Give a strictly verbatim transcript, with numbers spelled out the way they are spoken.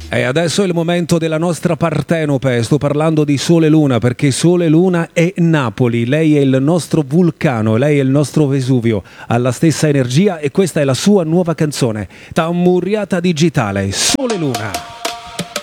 E adesso è il momento della nostra Partenope, sto parlando di Sole Luna perché Sole Luna è Napoli, lei è il nostro vulcano, lei è il nostro Vesuvio, ha la stessa energia e questa è la sua nuova canzone, Tammurriata Digitale, Sole Luna.